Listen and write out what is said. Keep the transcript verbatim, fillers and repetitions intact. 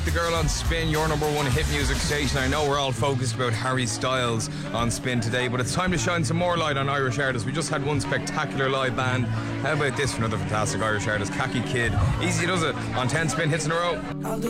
The Girl on Spin, your number one hit music station. I know we're all focused about Harry Styles on Spin today, but it's time to shine some more light on Irish artists. We just had one spectacular live band. How about this for another fantastic Irish artist, Khaki Kid. Easy does it on ten Spin hits in a row.